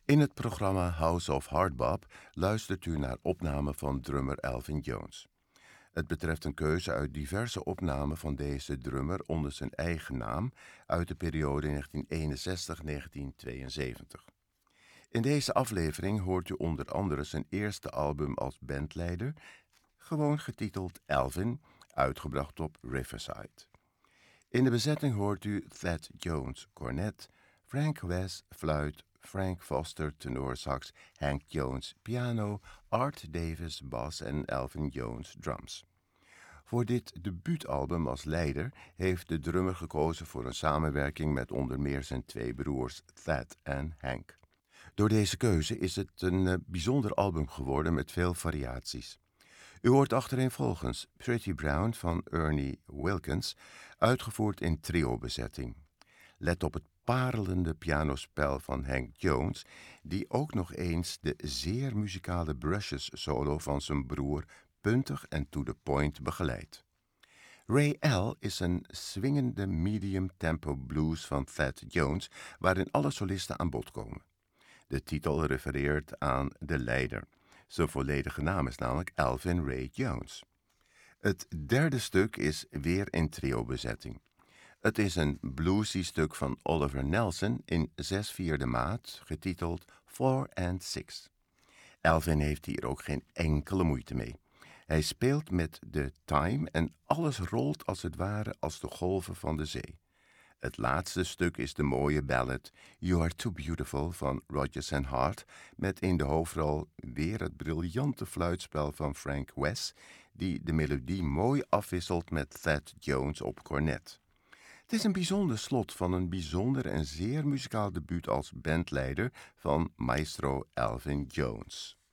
In het programma House of Hardbop luistert u naar opnamen van drummer Elvin Jones. Het betreft een keuze uit diverse opnamen van deze drummer onder zijn eigen naam uit de periode 1961-1972. In deze aflevering hoort u onder andere zijn eerste album als bandleider, gewoon getiteld Elvin, uitgebracht op Riverside. In de bezetting hoort u Thad Jones, cornet, Frank West, fluit, Frank Foster, tenorsax, Hank Jones, piano, Art Davis, bas en Elvin Jones, drums. Voor dit debuutalbum als leider heeft de drummer gekozen voor een samenwerking met onder meer zijn twee broers Thad en Hank. Door deze keuze is het een bijzonder album geworden met veel variaties. U hoort achtereenvolgens Pretty Brown van Ernie Wilkins, uitgevoerd in trio-bezetting. Let op het parelende pianospel van Hank Jones, die ook nog eens de zeer muzikale brushes solo van zijn broer puntig en to the point begeleidt. Ray L. is een swingende medium-tempo blues van Thad Jones, waarin alle solisten aan bod komen. De titel refereert aan de leider. Zijn volledige naam is namelijk Elvin Ray Jones. Het derde stuk is weer in trio-bezetting. Het is een bluesy stuk van Oliver Nelson in 6/4 maat, getiteld 4 and 6. Elvin heeft hier ook geen enkele moeite mee. Hij speelt met de time en alles rolt als het ware als de golven van de zee. Het laatste stuk is de mooie ballad You Are Too Beautiful van Rodgers and Hart, met in de hoofdrol weer het briljante fluitspel van Frank West, die de melodie mooi afwisselt met Thad Jones op cornet. Het is een bijzonder slot van een bijzonder en zeer muzikaal debuut als bandleider van maestro Elvin Jones.